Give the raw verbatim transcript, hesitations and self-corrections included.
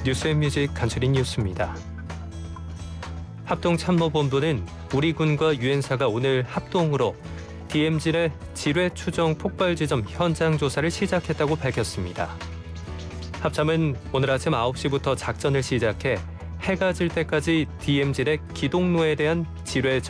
뉴스앤뮤직 간추린 뉴스입니다. 합동참모본부는 우리 군과 유엔사가 오늘 합동으로 디엠지 내 지뢰 추정 폭발 지점 현장 조사를 시작했다고 밝혔습니다. 합참은 오늘 아침 아홉 시부터 작전을 시작해 해가 질 때까지 디엠지 내 기동로에 대한 지뢰